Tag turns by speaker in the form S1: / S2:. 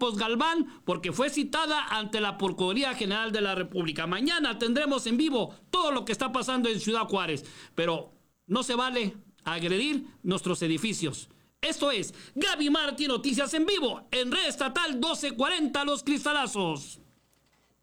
S1: Campos Galván porque fue citada ante la Procuraduría General de la República. Mañana tendremos en vivo todo lo que está pasando en Ciudad Juárez, pero no se vale agredir nuestros edificios. Esto es Gaby Martí Noticias en vivo en Red Estatal 1240 Los Cristalazos.